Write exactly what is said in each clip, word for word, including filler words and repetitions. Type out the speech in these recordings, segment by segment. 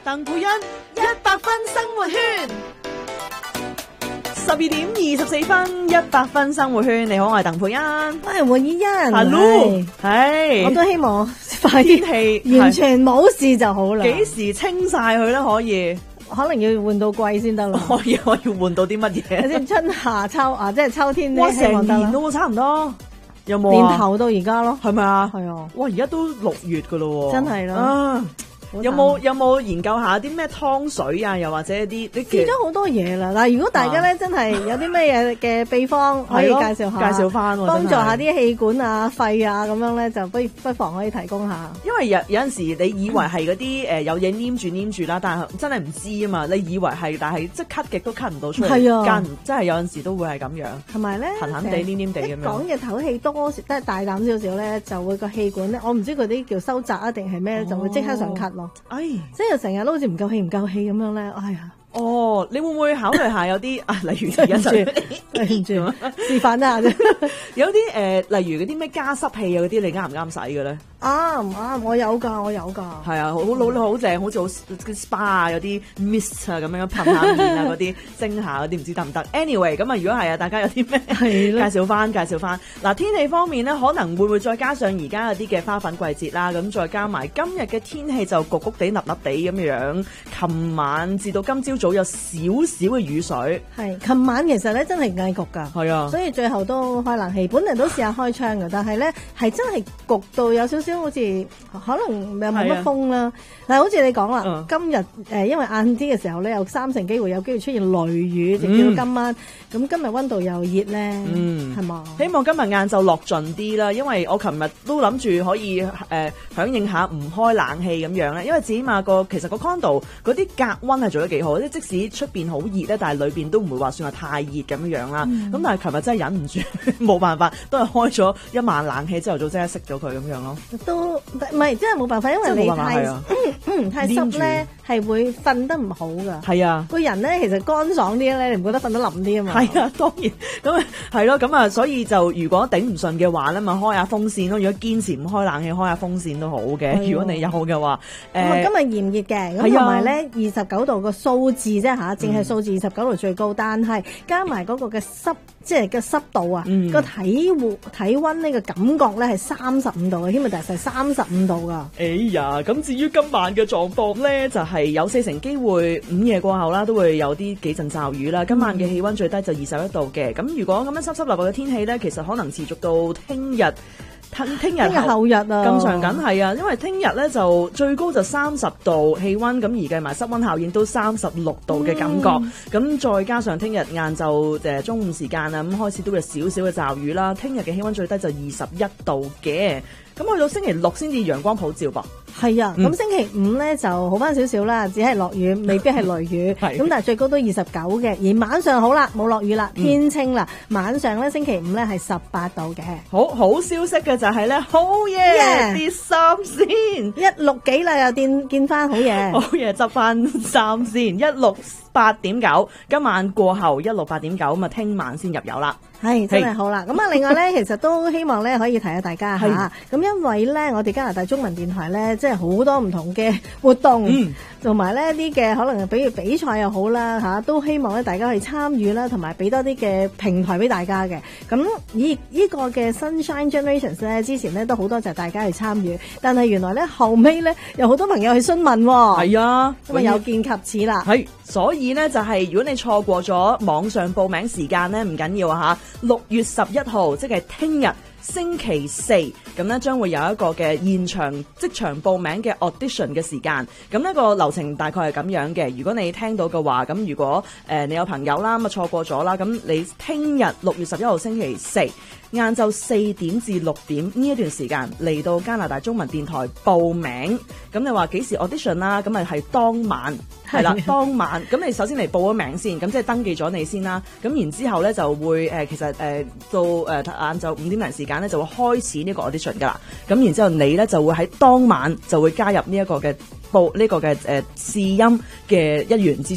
鄧佩欣一百分生活圈，十二點二十四分，一百分生活圈。你好，我係鄧佩欣， 我係黃依欣。 Hello，係， 我都希望快天啲氣完全冇事就好啦。 幾時清晒佢咧？可以， 可能要換到季先得啦。 可以，我要換到啲乜嘢？ 先春夏秋啊，即係秋天咧， 哇， 希望得啦。 成年都差唔多，有冇啊？ 年頭到而家咯， 係咪啊？ 係啊， 哇，而家都六月噶咯， 真係咯。 啊有冇有冇研究下啲咩湯水啊？又或者啲你試咗好多嘢啦。嗱，如果大家咧真係有啲咩嘢嘅秘方可以介紹下， 介紹翻， 幫助下啲氣管啊、肺啊咁樣咧，就不不妨可以提供下。 因為有有陣時你以為係嗰啲誒有嘢黏住黏住啦，但係真係唔知啊嘛。你以為係，但係即係咳極都咳唔到出嚟， 係啊， 間真係有陣時都會係咁樣。 同埋咧， 痕痕地、黏黏地咁樣。 講嘅唞氣多，即係大膽少少咧，就會個氣管咧，我唔知佢啲叫收窄啊定係咩，就會即刻上咳咯。 哎！ 即係成日都好似唔夠氣唔夠氣咁樣咧，哎呀！ 哦，你會唔會考慮下有啲啊？例如而家就對唔住，示範一下啫。 有啲誒、呃，例如嗰啲咩加濕器啊嗰啲，你啱唔啱使嘅咧？ 啱啱，我有㗎，我有㗎。係啊，好老好正，好似好 spa 啊，有啲 mist 啊咁樣噴下面啊嗰啲，蒸下嗰啲，唔知得唔得 ？Anyway，咁啊，如果係啊，大家有啲咩介紹翻，介紹翻。嗱，天氣方面咧，可能會唔會再加上而家有啲嘅花粉季節啦，咁再加埋今日嘅天氣就焗焗地、笠笠地咁樣。琴晚至到今朝早有少少嘅雨水。係， 琴晚其實咧真係翳焗㗎。 係啊， 所以最後都開冷氣，本嚟都試下開窗嘅，但係咧係真係焗到有少少好似可能又冇乜風啦。但係好似你講啦，嗯、今日誒、呃、因為晏啲嘅時候咧，有三成機會有機會出現雷雨，直至到今晚。咁、嗯、今日溫度又熱咧，嗯，係嘛？ 希望今日晏晝落盡啲啦，因為我琴日都諗住可以誒、呃、響應下唔開冷氣咁樣咧，因為至起碼個其實個 condo 嗰啲隔溫係做得幾好，即即使出邊好熱咧，但係裏邊都唔會話算係太熱咁樣啦。咁、嗯、但係琴日真係忍唔住，冇辦法，都係開咗一晚冷氣，朝頭早即刻熄咗佢咁樣咯。 都唔係，真係冇辦法，因為你太、啊嗯、太濕咧，係會瞓得唔好噶。係啊，個人咧其實乾爽啲咧，你唔覺得瞓得腍啲啊嘛？係啊，當然咁啊，係咯，咁啊，所以就如果頂唔順嘅話咧，咪開下風扇咯。如果堅持唔開冷氣，開下風扇都好嘅。如果你有嘅話，誒、呃，今日炎熱嘅，咁同埋咧二十九度個數字啫吓，淨係數字二十九度最高，嗯、但係加埋嗰個嘅濕，即係嘅濕度啊，嗯、個體溫體溫呢個感覺咧係三十五度嘅，天文台係三十五度噶。哎呀，咁至於今晚嘅狀況咧，就係、是、有四成機會午夜過後啦，都會有啲幾陣驟雨啦。今晚嘅氣溫最低就二十一度嘅。咁、嗯、如果咁樣濕濕立立嘅天氣咧，其實可能持續到聽日。聽日後日啊，咁長緊係啊，因為聽日咧就最高就三十度氣溫，咁而計埋濕溫效應都三十六度嘅感覺，咁、嗯、再加上聽日晏晝誒中午時間啊，咁開始都會有少少嘅驟雨啦。聽日嘅氣溫最低就二十一度嘅，咁去到星期六先至陽光普照噃。係啊，咁、嗯、星期五咧就好翻少少啦，只係落雨，未必係雷雨。咁但係最高都二十九嘅，而晚上好啦，冇落雨啦，天清啦、嗯。晚上咧星期五咧係十八度嘅。好好消息嘅就係咧，好嘢，跌三先，一六幾啦又見見翻好嘢，好嘢執翻三先，一六八點九，今晚過後一六八點九，咁啊聽晚先入油啦。係真係好啦，咁啊另外咧，其實都希望咧可以提下大家吓，咁因為咧我哋加拿大中文電台咧，即係好多唔同嘅活動，同埋咧啲嘅可能，比如比賽又好啦吓，都希望咧大家可以參與啦，同埋俾多啲嘅平台俾大家嘅。咁以呢個嘅 Sunshine Generations 咧，之前咧都好多謝大家去參與，但係原來咧後尾咧有好多朋友去詢問，係啊，咁啊有見及此啦，係，所以咧就係、是、如果你錯過咗網上報名時間咧，唔緊要啊吓。六月十一號，即係聽日星期四，咁咧將會有一個嘅現場即場報名嘅 audition 嘅時間。咁呢個流程大概係咁樣嘅。如果你聽到嘅話，咁如果誒、呃、你有朋友啦，咁啊錯過咗啦，咁你聽日六月十一號星期四晏晝四點至六點呢一段時間嚟到加拿大中文電台報名。咁你話幾時 audition 啦？咁啊係當晚。係啦，當晚咁你首先嚟報咗名先，咁即係登記咗你先啦。咁然之後咧就會誒、呃，其實誒、呃、到誒晏晝五點零時間咧就會開始呢個 audition 噶啦。咁然之後你咧就會喺當晚就會加入呢一個嘅報呢、這個嘅誒試音嘅一員之中。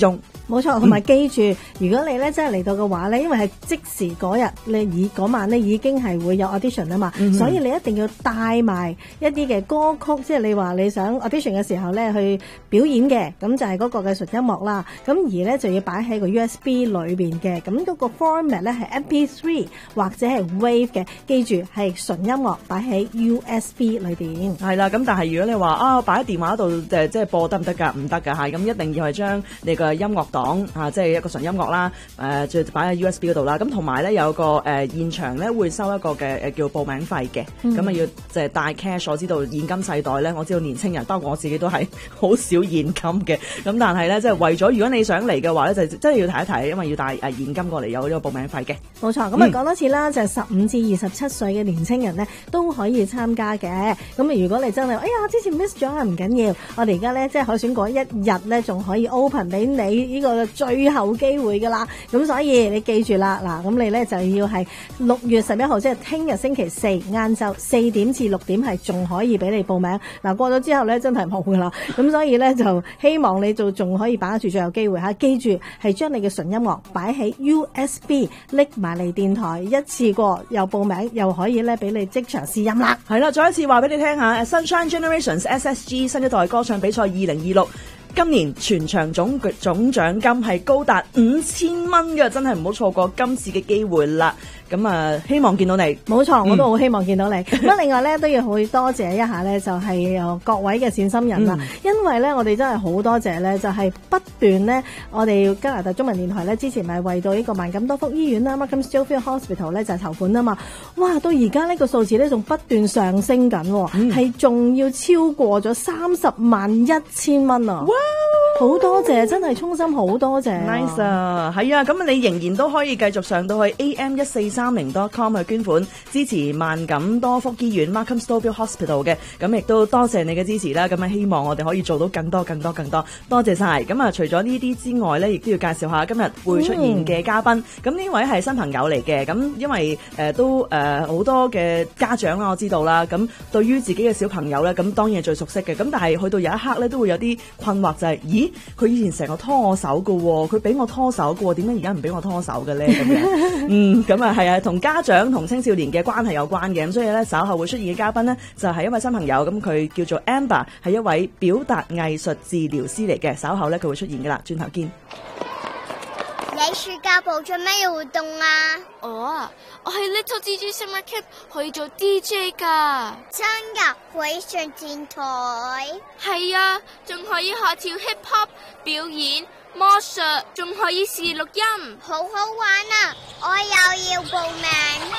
冇錯，同埋記住，嗯、如果你咧真係嚟到嘅話咧，因為係即時嗰日你以嗰晚咧已經係會有 audition 啊嘛，嗯、所以你一定要帶埋一啲嘅歌曲，即係你話你想 audition 嘅時候咧去表演嘅，咁就係嗰個嘅純音樂啦。咁而咧就要擺喺個 U S B 裏邊嘅，咁嗰個 format 咧係 M P 三或者係 Wave 嘅，記住係純音樂擺喺 U S B 裏邊。係啦，咁但係如果你話啊擺喺電話度誒即係播得唔得㗎？唔得㗎嚇，咁一定要係將你個音樂檔啊，即係一個純音樂啦，誒再擺喺 U S B 嗰度啦。咁同埋咧有個誒、呃、現場咧會收一個嘅誒叫報名費嘅，咁啊、嗯、要即係帶 cash。我知道現金世代咧，我知道年青人包括我自己都係好少現金嘅。咁但係咧即係為咗如果你想嚟嘅話咧，就真係要睇一睇，因為要帶誒現金過嚟有呢個報名費嘅。 冇錯，咁啊講多次啦，就係十五至二十七歲嘅年青人咧都可以參加嘅。咁啊如果你真係哎呀之前 miss 咗啊，唔緊要，我哋而家咧即係海選嗰一日咧仲可以 open 俾你呢個最後機會噶啦。咁所以你記住啦，嗱咁你咧就要係六月十一號，即係聽日星期四晏晝四點至六點係仲可以俾你報名。嗱過咗之後咧真係冇噶啦。咁所以咧就希望你就仲可以把握住最後機會吓，記住係將你嘅純音樂擺喺 U S B 拎埋嚟電台，一次過又報名又可以咧俾你即場試音啦。 係啦，再一次話俾你聽下 Sunshine Generations S S G 新一代歌唱比賽二零二六。今年全場總總獎金係高達五千蚊嘅，真係唔好錯過今次嘅機會啦！咁啊，希望見到你。冇錯，我都好希望見到你。咁、嗯、另外咧都要好多謝一下咧，就係、是、有各位嘅善心人啦。嗯、因為咧，我哋真係好多謝咧，就係、是、不斷咧，我哋加拿大中文電台咧之前咪為到呢個萬錦多福醫院啦 Markham Stillfield Hospital 咧就係、是、籌款啊嘛。哇！到而家呢個數字咧仲不斷上升緊，係仲、嗯、要超過咗三十萬一千蚊啊！哇！好多謝，真係衷心好多謝。Nice 啊，係啊，咁你仍然都可以繼續上到去 A M 一四三零 dot com 去捐款支持萬錦多福醫院 Markham Stillfield Hospital 嘅，咁亦都多謝你嘅支持啦。咁啊，希望我哋可以做到更多、更多、更多，多謝晒。咁啊，除咗呢啲之外咧，亦都要介紹下今日會出現嘅嘉賓。咁呢、嗯、位係新朋友嚟嘅，咁因為誒、呃、都誒好、呃、多嘅家長啦，我知道啦。咁對於自己嘅小朋友咧，咁當然係最熟悉嘅。咁但係去到有一刻咧，都會有啲困惑，就係、是、咦？佢以前成日拖我手㗎喎，佢俾我拖手㗎喎，點解而家唔俾我拖手嘅咧？咁樣，嗯，咁啊係啊，同家長同青少年嘅關係有關嘅，咁所以咧稍後會出現嘅嘉賓呢，就係一位新朋友，咁佢叫做 Amber， 係一位表達藝術治療師嚟嘅，稍後咧佢會出現㗎啦，轉頭見。 你暑假部做咩活動啊？ 哦，我係 Little D J Summer Camp 去做 D J 噶。 真噶？會上電台？ 係啊，仲可以學跳 hip hop 表演、魔術，仲可以試錄音， 好好玩啊！我又要報名。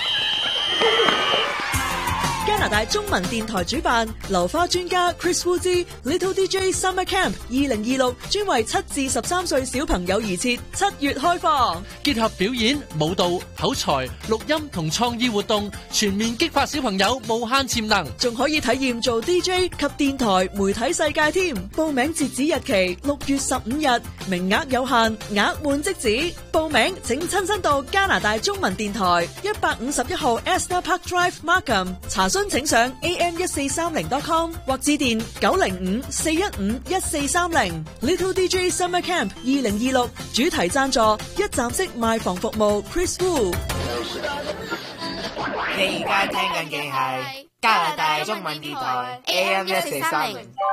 加拿大中文電台主辦流花專家 Chris Wu 之 Little D J Summer Camp 二零二六，專為七至十三歲小朋友而設，七月開放， 結合表演、舞蹈、口才、錄音同創意活動，全面激發小朋友無限潛能， 仲可以體驗做 D J 及電台媒體世界添。報名截止日期六月十五日，名額有限，額滿即止。報名請親身到加拿大中文電台一百五十一號 Esther Park Drive Markham 查詢。請上 A M 一四三零 dot com 或致電九零五四一五一四三零。Little D J Summer Camp 二零二六主題贊助一站式賣房服務 Chris Wu。 你而家聽緊嘅係加拿大中文電台 A M 一四三零。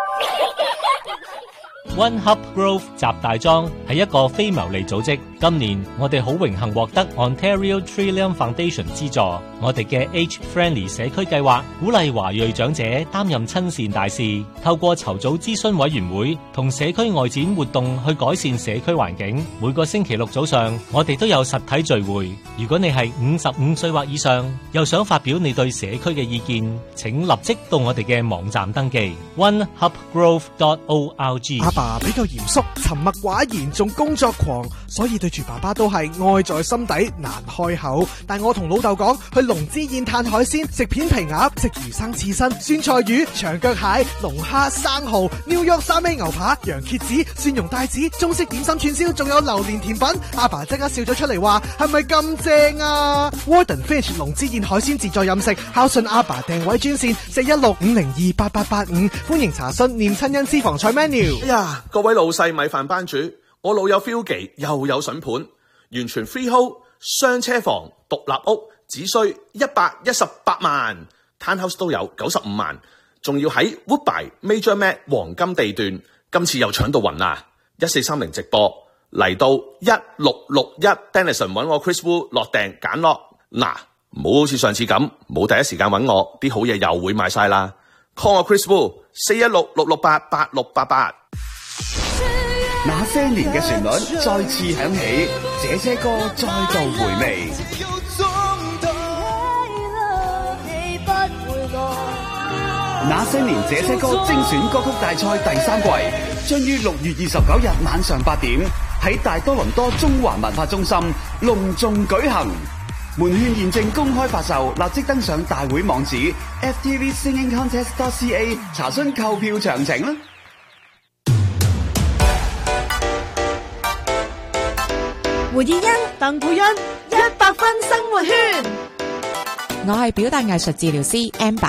One Hub Grove 集大莊係一個非牟利組織，今年我哋好榮幸獲得 Ontario Trillium Foundation 資助。我哋嘅 Age Friendly 社區計劃鼓勵華裔長者擔任親善大使，透過籌組諮詢委員會同社區外展活動去改善社區環境。每個星期六早上，我哋都有實體聚會。如果你係五十五歲或以上，又想發表你對社區嘅意見，請立即到我哋嘅網站登記 one hub grove dot org。 阿爸比較嚴肅，沉默寡言，仲工作狂，所以對住爸爸都係愛在心底難開口。但我同老豆講，去龍之宴嘆海鮮，食片皮鴨，食魚生刺身、酸菜魚、長腳蟹、龍蝦、生蠔、New York 三味牛扒、洋蠍子、蒜蓉帶子、中式點心串燒，仲有榴蓮甜品。阿爸即刻笑咗出嚟話：係咪咁正啊 ？Warden Fish 龍之宴海鮮自助飲食，孝順阿爸訂位專線四一六五零二八八八五，歡迎查詢念親恩私房菜 menu。 哎呀，各位老細米飯班主。 我老友 Philgy 又有筍盤，完全 freehold 雙車房獨立屋，只需一百一十八萬 ，townhouse 都有九十五萬，仲要喺 Woodbine Major Mac 黃金地段，今次又搶到暈啦！一四三零直播嚟到一六六一 Denison 揾我 Chris Wu 落訂揀落，嗱唔好好似上次咁冇第一時間揾我，啲好嘢又會賣晒啦。call 我 Chris Wu 四一六六六八八六八八。 那些年嘅旋律再次響起，這些歌再度回味。那些年這些歌精選歌曲大賽第三季將於六月二十九日晚上八點喺大多倫多中環文化中心隆重舉行。門券現正公開發售，立即登上大會網址 f t v singing contest dot c a 查詢購票詳情啦。 胡以欣、鄧佩欣，一百分生活圈。 我係表達藝術治療師 Amber。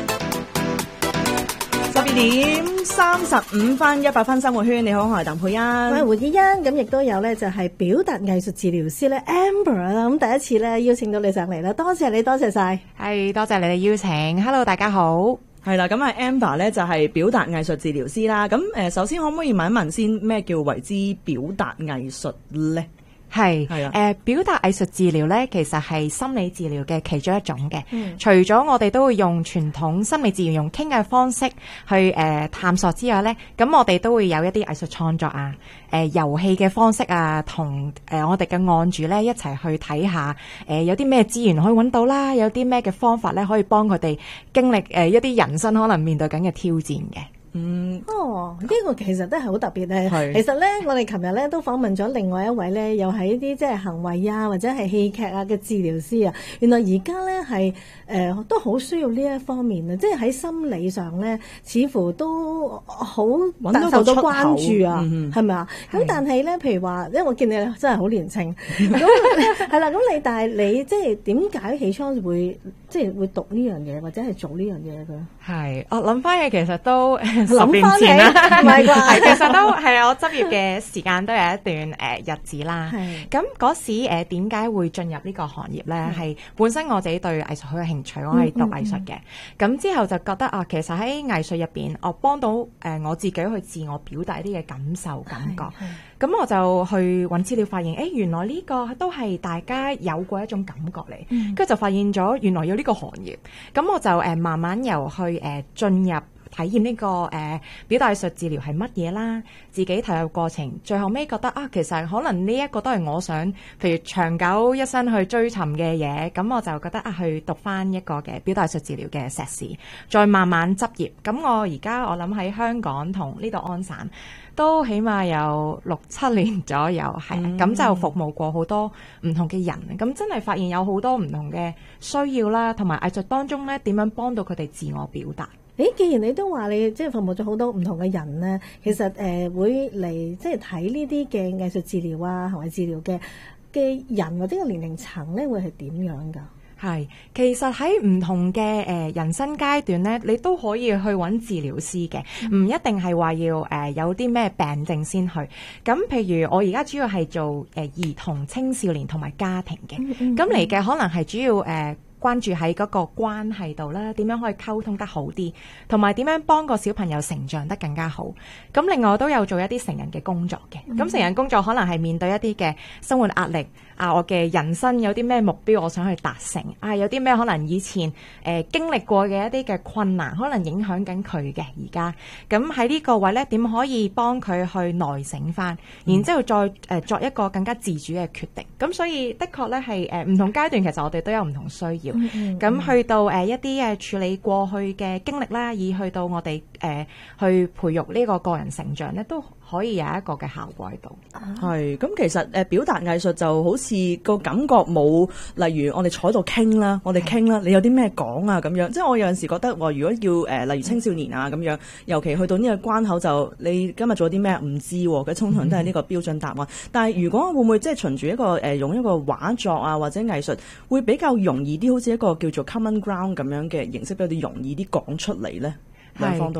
十二點三十五分，一百分生活圈。你好，我係鄧佩欣。 我係胡以欣，咁亦都有咧，就係表達藝術治療師咧 Amber 啦。咁第一次咧邀請到你上嚟啦，多謝你，多謝晒。 係多謝你哋邀請。Hello， 大家好。 係啦，咁啊 Amber 咧就係表達藝術治療師啦。咁誒，首先可唔可以問一問先，咩叫為之表達藝術咧？ 係，誒、呃、表達藝術治療咧，其實係心理治療嘅其中一種嘅。嗯、除咗我哋都會用傳統心理治療用傾嘅方式去誒、呃、探索之外咧，咁我哋都會有一啲藝術創作啊，誒遊戲嘅方式啊，同誒、呃、我哋嘅案主咧一齊去睇下，誒、呃、有啲咩資源可以揾到啦，有啲咩嘅方法咧可以幫佢哋經歷誒、呃、一啲人生可能面對緊嘅挑戰嘅。 嗯，哦，呢、這個其實都係好特別咧。其實咧，我哋琴日咧都訪問咗另外一位咧，又係一啲即係行為啊，或者係戲劇啊嘅治療師啊。原來而家咧係誒都好需要呢一方面啊，即係喺心理上咧，似乎都好受到關注啊，係咪啊？咁但係咧，譬如話，因為我見你真係好年輕，咁係啦，咁你但係你即係點解起初會即係會讀呢樣嘢，或者係做呢樣嘢嘅？ 係，我諗翻嘅其實都十年前啦， 唔係啩？ 其實都係啊！我執業嘅時間都有一段誒、呃、日子啦。咁嗰時誒點解會進入呢個行業咧？係本身我自己對藝術好有興趣，我係讀藝術嘅。咁、嗯嗯、之後就覺得啊，其實喺藝術入邊，我幫到誒、呃、我自己去自我表達一啲嘅感受感覺。咁我就去揾資料，發現誒、欸、原來呢個都係大家有過一種感覺嚟。跟住、嗯、就發現咗原來有呢個行業。咁我就誒、呃、慢慢由去誒進、呃、入。體驗呢、這個誒、呃、表達藝術治療係乜嘢啦？自己投入過程，最後尾覺得啊，其實可能呢一個都係我想，譬如長久一生去追尋嘅嘢，咁我就覺得啊，去讀翻一個嘅表達藝術治療嘅碩士，再慢慢執業。咁我而家我諗喺香港同呢度安省都起碼有六七年左右，係咁、嗯、就服務過好多唔同嘅人，咁真係發現有好多唔同嘅需要啦，同埋藝術當中咧點樣幫到佢哋自我表達。 誒，既然你都話你即係服務咗好多唔同嘅人咧，其實誒、呃、會嚟即係睇呢啲嘅藝術治療啊、行為治療嘅嘅人或者個年齡層咧，會係點樣㗎？ 係，其實喺唔同嘅誒、呃、人生階段咧，你都可以去揾治療師嘅，唔、嗯、一定係話要誒、呃、有啲咩病症先去。咁譬如我而家主要係做誒、呃、兒童、青少年同埋家庭嘅，咁嚟嘅可能係主要誒。呃關注喺嗰個關係度啦，點樣可以溝通得好啲，同埋點樣幫個小朋友成長得更加好。咁另外都有做一啲成人嘅工作嘅，咁、嗯、成人工作可能係面對一啲嘅生活壓力啊，我嘅人生有啲咩目標我想去達成啊，有啲咩可能以前誒、呃、經歷過嘅一啲嘅困難，可能影響緊佢嘅而家。咁喺呢個位咧，點可以幫佢去內省翻，然之後再誒、呃、作一個更加自主嘅決定。咁所以的確咧係誒唔同階段，其實我哋都有唔同需要。咁、嗯嗯、去到誒、呃、一啲誒處理過去嘅經歷啦，以去到我哋誒、呃、去培育呢個個人成長咧，都可以有一個嘅效果喺度。 係咁，其實誒、呃、表達藝術就好似個感覺冇，例如我哋坐喺度傾啦，我哋傾啦，你有啲咩講啊咁樣。即係我有陣時覺得話，如果要誒、呃、例如青少年啊咁樣，尤其去到呢個關口就，就你今日做啲咩唔知喎，佢通常都係呢個標準答案。嗯、但係如果會唔會即係循住一個誒、呃、用一個畫作啊或者藝術，會比較容易啲，好似一個叫做 common ground 咁樣嘅形式，比較容易啲講出嚟咧？兩方都係。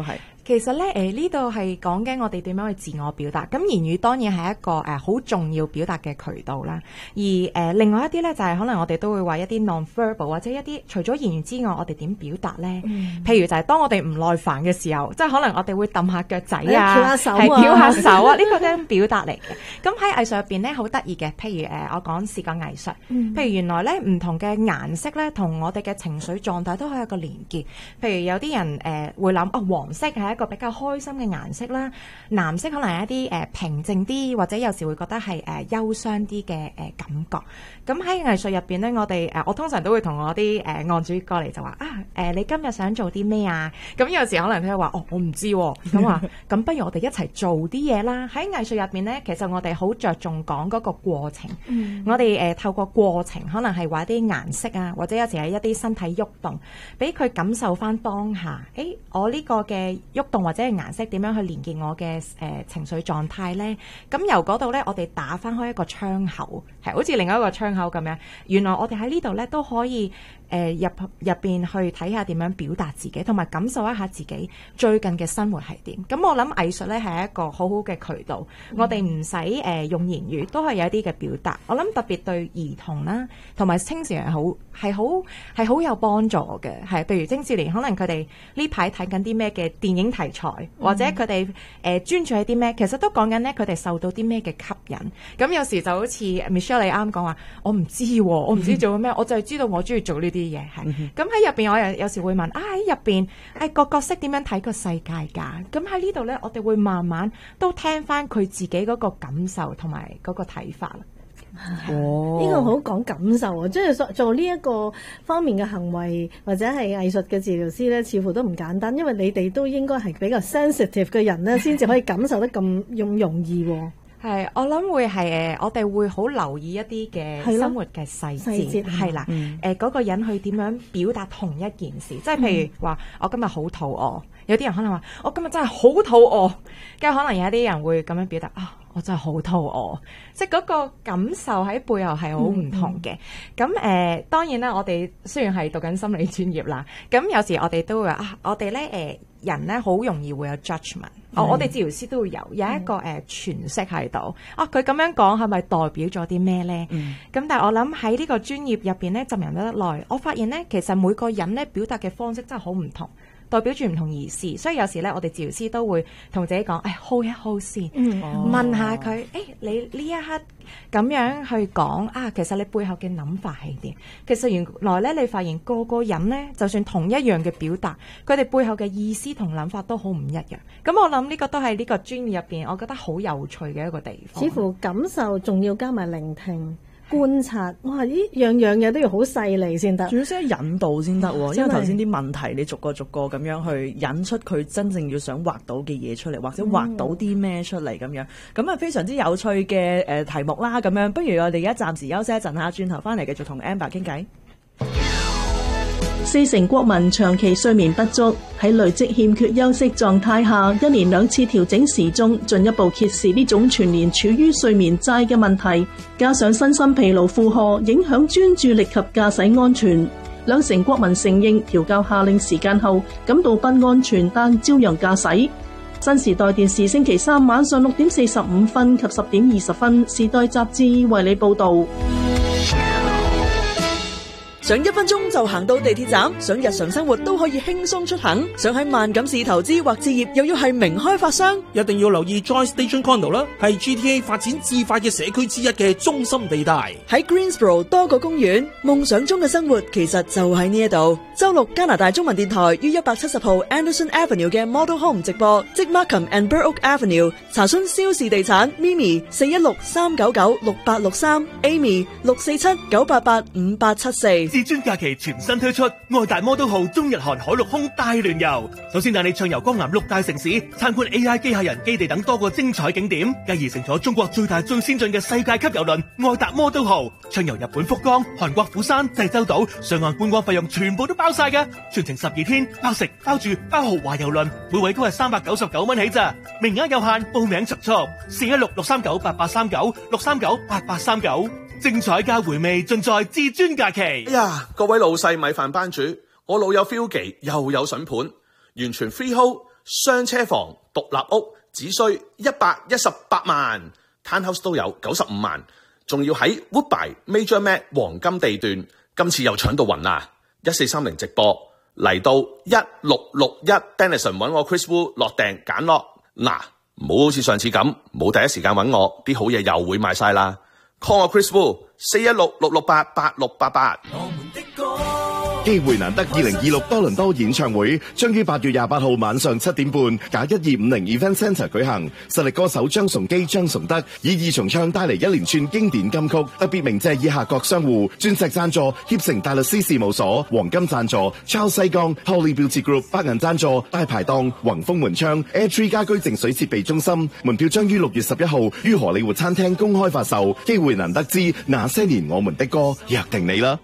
其實咧，誒呢度係講緊我哋點樣去自我表達。咁言語當然係一個誒好、呃、重要表達嘅渠道啦。而誒、呃、另外一啲咧，就係、是、可能我哋都會話一啲 non-verbal 或者一啲除咗言語之外，我哋點表達咧？嗯、譬如就係當我哋唔耐煩嘅時候，即係可能我哋會揼下腳仔啊， 翹下手啊， 翹下手啊，呢個都係表達嚟嘅。咁喺藝術入邊咧，好得意嘅。譬如誒、呃，我講視覺藝術，嗯、譬如原來咧唔同嘅顏色咧，同我哋嘅情緒狀態都係一個連結。譬如有啲人誒、呃、會諗啊，黃色係一個比較開心嘅顏色啦，藍色可能係一啲誒、呃、平靜啲，或者有時會覺得係誒、呃、憂傷啲嘅誒感覺。咁喺藝術入邊咧，我哋誒、呃、我通常都會同我啲誒案主過嚟就話啊誒、呃，你今日想做啲咩啊？咁有時可能佢會話哦，我唔知喎、啊。咁話咁不如我哋一齊做啲嘢啦。喺藝術入邊咧，其實我哋好着重講嗰個過程。嗯、我哋誒、呃、透過過程，可能係話啲顏色啊，或者有時係一啲身體喐動，俾佢感受翻當下。誒、欸，我呢個嘅喐動或者係顏色點樣去連結我嘅誒、呃、情緒狀態咧？咁由嗰度咧，我哋打翻開一個窗口，係好似另外一個窗口咁樣。原來我哋喺呢度咧都可以誒、呃、入入邊去睇下點樣表達自己，同埋感受一下自己最近嘅生活係點。咁我諗藝術咧係一個好好嘅渠道，嗯、我哋唔使誒用言語都係有一啲嘅表達。我諗特別對兒童啦，同埋青少年好係好係好有幫助嘅。係譬如青少年，可能佢哋呢排睇緊啲咩嘅電影題材，嗯、或者佢哋誒專注喺啲咩，其實都講緊咧佢哋受到啲咩嘅吸引。咁有時就好似 Michelle 你啱講話，我唔知、啊，我唔知做咩，我就係知道我中意做呢啲嘢。係咁喺入邊，我有有時會問啊，喺入邊誒個角色點樣睇個世界㗎？咁喺呢度咧，我哋會慢慢都聽翻佢自己嗰個感受同埋嗰個睇法。 哦，呢個好講感受啊！即係做做呢一個方面嘅行為或者係藝術嘅治療師咧，似乎都唔簡單，因為你哋都應該係比較 sensitive 嘅人咧，先至可以感受得咁咁容易。 係，我諗會係誒，我哋會好留意一啲嘅生活嘅細節，係啦，誒嗰、嗯呃嗰個人去點樣表達同一件事，即係譬如話，我今日好肚餓，有啲人可能話，我今日真係好肚餓，跟住可能有一啲人會咁樣表達啊。我真係好肚餓，即係嗰個感受喺背後係好唔同嘅。咁誒、嗯呃，當然啦，我哋雖然係讀緊心理專業啦，咁有時我哋都會啊，我哋咧誒人咧好容易會有 judgment，嗯、我我哋治療師都會有有一個誒詮釋喺度。啊，佢咁樣講係咪代表咗啲咩咧？咁、嗯、但係我諗喺呢個專業入邊咧浸淫得耐，我發現咧其實每個人咧表達嘅方式真係好唔同。代表住唔同意思，所以有時咧，我哋治療師都會同自己講，誒 hold 一 hold 先，嗯、問下佢，誒、欸、你呢一刻咁樣去講啊，其實你背後嘅諗法係點？其實原來咧，你發現個個人咧，就算同一樣嘅表達，佢哋背後嘅意思同諗法都好唔一樣。咁我諗呢個都係呢個專業入邊，我覺得好有趣嘅一個地方。 似乎感受仲要加埋聆聽。觀察，哇！呢樣樣嘢都要好細膩先得， 仲要識得引導先得喎。因為頭先啲問題，你逐個逐個咁樣去引出佢真正要想畫到嘅嘢出嚟，或者畫到啲咩出嚟咁樣。咁啊，非常之有趣嘅誒題目啦。咁樣，不如我哋而家暫時休息一陣下，轉頭翻嚟繼續同 Amber 傾偈。 四成國民長期睡眠不足，喺累積欠缺休息狀態下，一年兩次調整時鐘，進一步揭示呢種全年處於睡眠債嘅問題。加上身心疲勞負荷，影響專注力及駕駛安全。兩成國民承認調校下令時間後感到不安全，但照樣駕駛。新時代電視星期三晚上六點四十五分及十點二十分，時代雜誌為你報道。 想一分鐘就行到地鐵站，想日常生活都可以輕鬆出行，想喺萬錦市投資或置業，又要係名開發商， 一定要留意 Joy Station Condo 啦，係 G T A 發展至快嘅社區之一嘅中心地帶。 喺 Greensboro 多個公園，夢想中嘅生活其實就喺呢一度。周六加拿大中文電台於一百七十號 Anderson Avenue 嘅 Model Home 直播，即 Markham and Burr Oak Avenue。查詢蕭氏地產 Mimi 四一六三九九六八六三 Amy 六四七九八八五八七四。 至尊假期全新推出愛達摩都號中日韓海陸空大聯遊，首先帶你暢遊江南六大城市，參觀 A I 機械人基地等多個精彩景點，繼而乘坐中國最大最先進嘅世界級郵輪愛達摩都號，暢遊日本福岡、韓國釜山、濟州島，上岸觀光費用全部都包晒㗎，全程十二天，包食包住包豪華郵輪，每位都係三百九十九蚊起咋，名額有限，報名速速，四一六六三九八八三九六三九八八三九。精彩加回味盡在至尊假期。 哎呀，各位老細米飯班主，我老友 Philgy 又有筍盤，完全 freehold， 雙車房、獨立屋只需一百一十八萬 ，Townhouse 都有九十五萬，仲要喺 Woodbine Major Mac 黃金地段，今次又搶到暈啦！一四三零直播嚟到一六六一 Denison 揾我 Chris Wu 落訂揀落，嗱，唔好好似上次咁冇第一時間揾我，啲好嘢又會賣晒啦。call 我 Chris Wu 四一六六六八八六八八。 機會難得二零二六多倫多演唱會將於八月廿八號晚上七點半，假一二五零 Event Centre 舉行。實力歌手張崇基、張崇德以二重唱帶嚟一連串經典金曲，特別鳴謝以下各商戶：鑽石贊助協成大律師事務所，黃金贊助 Charles 西江 Holly Beauty Group， 白銀贊助大排檔宏豐門窗 Airtree 家居淨水設備中心。門票將於六月十一號於荷里活餐廳公開發售。機會難得之那些年我們的歌，約定你啦！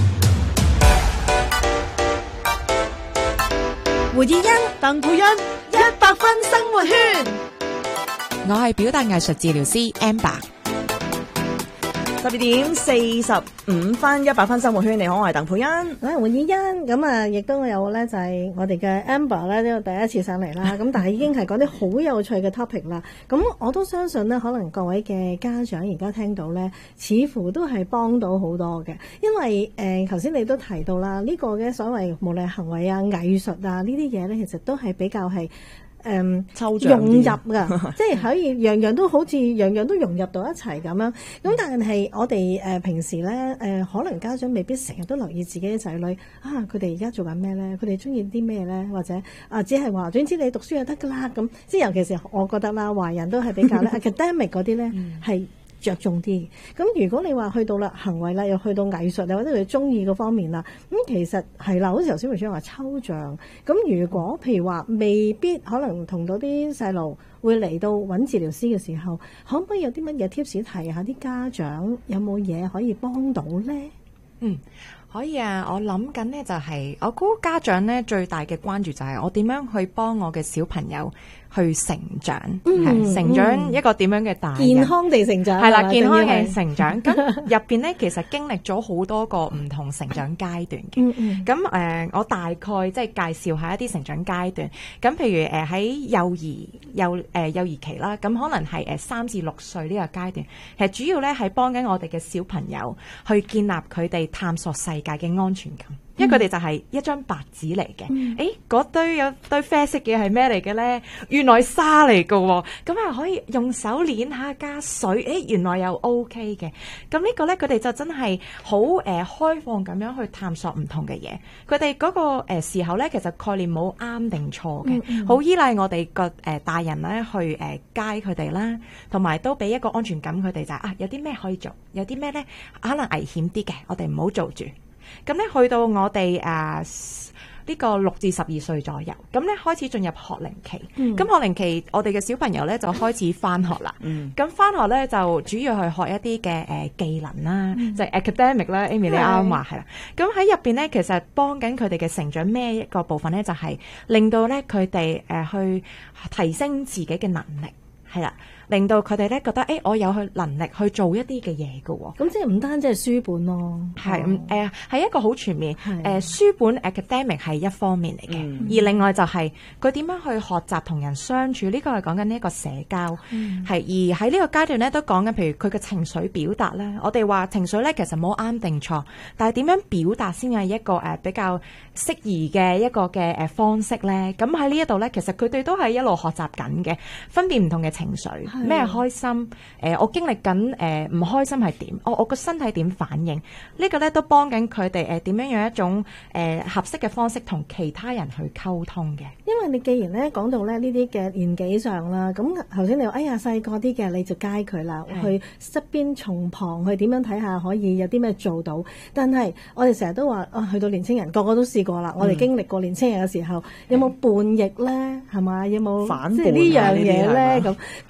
胡以欣、鄧佩欣，一百分生活圈。 我係表達藝術治療師 Amber。 十二點四十五分，一百分生活圈，你好，我係鄧佩欣， 我係胡以欣。咁啊，亦都有咧，就係我哋嘅 Amber 咧，呢個第一次上嚟啦。咁但係已經係講啲好有趣嘅 topic 啦。咁我都相信咧，可能各位嘅家長而家聽到咧，似乎都係幫到好多嘅。因為誒，頭先你都提到啦，呢個嘅所謂無論行為啊、藝術啊呢啲嘢咧，其實都係比較係。誒、嗯、 抽象融入㗎，即係可以樣樣都好似樣樣都融入到一齊咁樣。咁但係我哋誒、呃、平時咧誒、呃，可能家長未必成日都留意自己嘅仔女啊，佢哋而家做緊咩咧？佢哋中意啲咩咧？或者啊，只係話總之你讀書就得㗎啦咁。即係尤其是我覺得啦，華人都係比較咧 academic 嗰啲咧係。着重啲，咁如果你話去到啦行為啦，又去到藝術啊，或者佢中意嗰方面啦，咁其實係啦，好似頭先梅長話抽象。咁如果譬如話未必可能同到啲細路會嚟到揾治療師嘅時候，可唔可以有啲乜嘢 tips 提下啲家長有冇嘢可以幫到咧？ 嗯，可以啊。我諗緊呢就係、是，我估家長呢最大嘅關注就係我點樣去幫我嘅小朋友去成長，嗯、成長一個點樣嘅大人， 健康地成長， 係啦，健康嘅成長。咁入邊咧，其實經歷咗好多個唔同成長階段嘅。咁、嗯、誒、呃，我大概即係介紹下一啲成長階段。咁譬如誒喺、呃、幼兒幼誒、呃、幼兒期啦，咁可能係誒三至六歲呢個階段，其實主要咧係幫緊我哋嘅小朋友去建立佢哋探索世界嘅安全感。因為佢哋就係一張白紙嚟嘅，誒、嗯，嗰堆有堆啡色嘅係咩嚟嘅咧？原來沙嚟嘅喎，咁啊可以用手捏下加水，誒，原來又 OK 嘅。咁呢個咧，佢哋就真係好誒開放咁樣去探索唔同嘅嘢。佢哋嗰個誒時候咧，其實概念冇啱定錯嘅，好、嗯嗯、依賴我哋個誒大人咧去誒街佢哋啦，同埋都俾一個安全感佢哋就係、啊，有啲咩可以做，有啲咩咧可能危險啲嘅，我哋唔好做住。咁咧去到我哋誒呢個六至十二歲左右，咁咧開始進入學齡期。咁、嗯、學齡期我哋嘅小朋友咧就開始返學啦。咁返學咧就主要去學一啲嘅誒技能啦，嗯、就係、academic 啦。Amy 你啱啱話係啦。咁喺入邊咧，其實幫緊佢哋嘅成長咩一個部分咧，就係、是、令到咧佢哋誒去提升自己嘅能力，係啦。令到佢哋咧覺得，誒、欸，我有去能力去做一啲嘅嘢㗎喎。 咁即係唔單止係書本咯， 係，誒、呃，係一個好全面。誒、呃，書本 academic 係一方面嚟嘅、嗯，而另外就係佢點樣去學習同人相處，呢、這個係講緊呢一個社交。係、嗯，而喺呢個階段咧都講緊，譬如佢嘅情緒表達咧，我哋話情緒咧其實冇啱定錯，但係點樣表達先係一個誒、呃、比較適宜嘅一個嘅誒方式咧。咁喺呢一度咧，其實佢哋都係一路學習緊嘅，分辨唔同嘅情緒。咩開心？誒、呃，我經歷緊誒唔開心係點？我我個身體點反應？這個、呢個咧都幫緊佢哋誒點樣用一種誒、呃、合適嘅方式同其他人去溝通嘅。 因為你既然咧講到咧呢啲嘅年紀上啦，咁頭先你話哎呀細個啲嘅你就街佢啦，去側邊從旁去點樣睇下可以有啲咩做到？但係我哋成日都話啊，去到年青人個個都試過啦、嗯，我哋經歷過年青人嘅時候，有冇叛逆咧？係嘛？有冇反叛呢樣嘢咧？咁咁。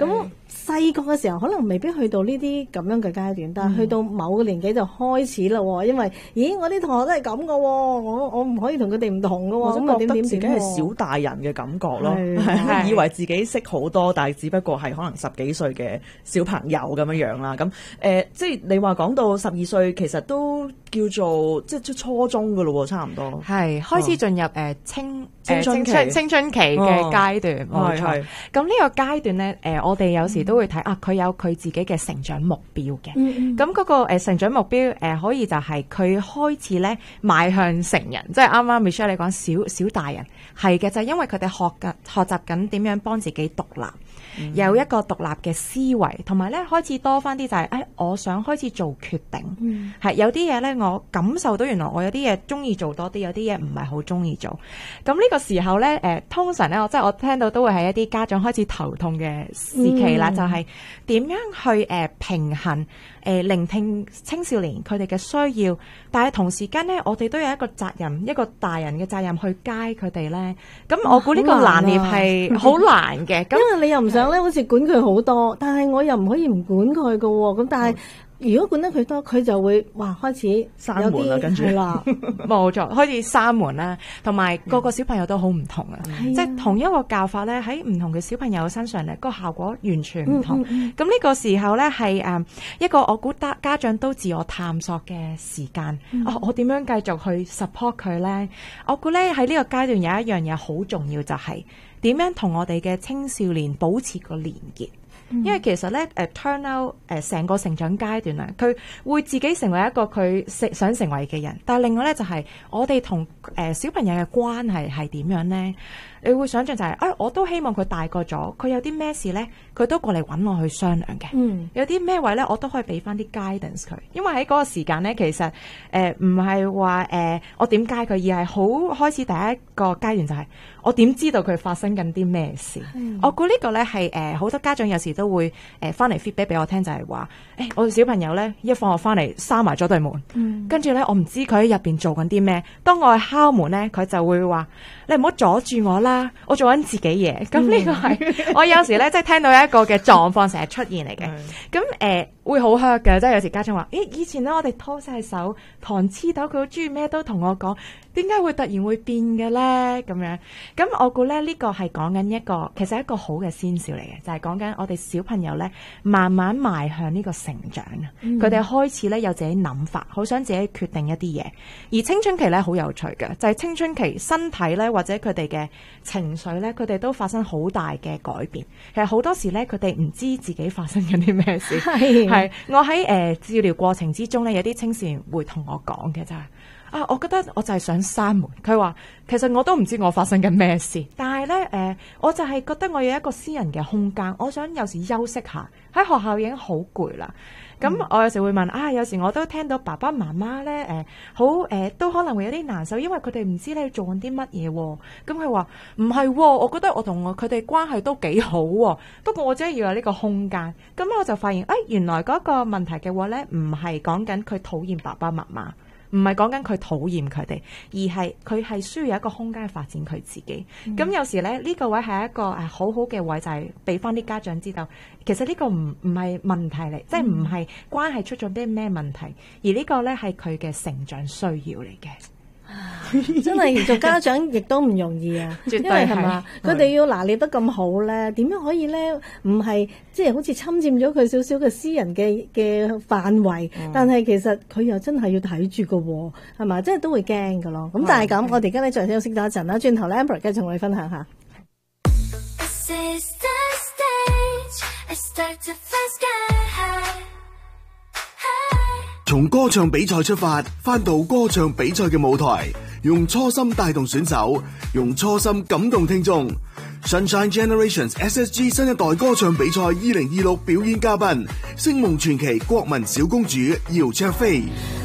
細個嘅時候可能未必去到呢啲咁樣嘅階段，但係去到某個年紀就開始啦喎，因為咦我啲同學都係咁噶喎，我我唔可以同佢哋唔同噶喎，咁啊點點點，自己係小大人嘅感覺咯，係以為自己識好多，但係只不過係可能十幾歲嘅小朋友咁樣樣啦。咁誒、呃，即係你話講到十二歲，其實都叫做即係初中噶咯喎，差唔多係開始進入誒、呃、青青春期、 呃、青春期嘅階段，冇錯。咁呢個階段咧，誒、呃、我哋有時都會睇、嗯、啊，佢有佢自己嘅成長目標嘅。咁、嗯、嗰、那個、呃、成長目標誒、呃，可以就係佢開始咧邁向成人，即係啱啱 Michelle 你講小小大人係嘅，就係、是、因為佢哋學緊學習緊點樣幫自己獨立。嗯、有一個獨立嘅思維，同埋咧開始多翻啲就係、是，誒、哎，我想開始做決定，係、嗯、有啲嘢咧，我感受到原來我有啲嘢中意做多啲，有啲嘢唔係好中意做。咁呢個時候咧，誒、呃，通常咧，我即係我聽到都會係一啲家長開始頭痛嘅時期啦、嗯，就係、是、點樣去誒、呃、平衡誒、呃、聆聽青少年佢哋嘅需要，但係同時間咧，我哋都有一個責任，一個大人嘅責任去 guide 佢哋咧。咁我估呢個拿捏係好難嘅，咁、啊、 因為你又唔想咧，好似管佢好多，但係我又唔可以唔管佢噶，咁但係。如果管得佢多，佢就會哇開始閂門啦，跟住啦，冇錯，開始閂門啦，同埋個個小朋友都好唔同啊，即係同一個教法咧，喺唔同嘅小朋友身上咧，個效果完全唔同。咁、嗯、呢、嗯嗯、個時候咧係誒一個我估得家長都自我探索嘅時間。嗯、哦，我點樣繼續去 support 佢咧？我估咧喺呢個階段有一樣嘢好重要，就係點樣同我哋嘅青少年保持個連結。因為其實咧，誒 turn out 誒成個成長階段啊，佢會自己成為一個佢想成為嘅人。但係另外咧，就係我哋同誒小朋友嘅關係係點樣咧？你會想象就係、是，啊、哎，我都希望佢大個咗，佢有啲咩事咧，佢都過嚟揾我去商量嘅。嗯，有啲咩位咧，我都可以俾翻啲 guidance 佢。因為喺嗰個時間咧，其實誒唔係話誒我點 guide 佢，而係好開始第一個階段就係、是、我點知道佢發生緊啲咩事。嗯、我估呢個咧係誒好多家長有時都會誒翻嚟 feedback 俾我聽，就係話誒我小朋友咧一放學翻嚟閂埋咗對門，嗯、跟住咧我唔知佢喺入邊做緊啲咩。當我去敲門咧，佢就會話你唔好阻住我啦。我做緊自己嘢，咁呢個係我有時咧，即係聽到一個嘅狀況成日出現嚟嘅，咁誒、呃、會好 hurt 嘅，即係有時家長話，咦，以前咧我哋拖晒手，糖黐豆，佢好中意咩都同我講，點解會突然會變嘅咧？咁樣，咁我估咧呢個係講緊一個，其實係一個好嘅先兆嚟嘅，就係講緊我哋小朋友咧慢慢邁向呢個成長啊，佢、嗯、哋開始咧有自己諗法，好想自己決定一啲嘢，而青春期咧好有趣嘅，就係、是、青春期身體咧或者佢哋嘅情緒咧，佢哋都發生好大嘅改變。其實好多時咧，佢哋唔知自己發生緊啲咩事。係，係我喺誒、呃、治療過程之中咧，有啲青少年會同我講嘅就係、是、啊，我覺得我就係想閂門。佢話其實我都唔知我發生緊咩事，但係咧誒，我就係覺得我有一個私人嘅空間，我想有時休息下。喺學校已經好攰啦。咁、嗯、我有時會問啊，有時我都聽到爸爸媽媽咧誒，好、呃、誒、呃、都可能會有啲難受，因為佢哋唔知你做緊啲乜嘢。咁佢話唔係，我覺得我同佢哋關係都幾好，不過我只係要有呢個空間。咁我就發現誒、哎，原來嗰個問題嘅話咧，唔係講緊佢討厭爸爸媽媽，唔係講緊佢討厭佢哋，而係佢係需要有一個空間去發展佢自己。咁、嗯、有時咧呢、呢個位係一個誒好好嘅位，就係俾翻啲家長知道，其實呢個唔唔係問題嚟、嗯，即係唔係關係出咗啲咩問題，而呢個咧係佢嘅成長需要嚟嘅。 真係做家長亦都唔容易啊，絕對係嘛，佢哋要拿捏得咁好咧，點樣可以咧唔係即係好似侵佔咗佢少少嘅私人嘅嘅範圍，但係其實佢又真係要睇住㗎，係嘛，即係都會驚㗎咯。咁但係咁，我哋而家咧再休息多一陣啦，轉頭咧 Amber 繼續同我哋分享下。 從歌唱比賽出發，返到歌唱比賽嘅舞台，用初心帶動選手，用初心感動聽眾。Sunshine Generations S S G 新一代歌唱比賽二零二六表演嘉賓，星夢傳奇國民小公主姚焯菲。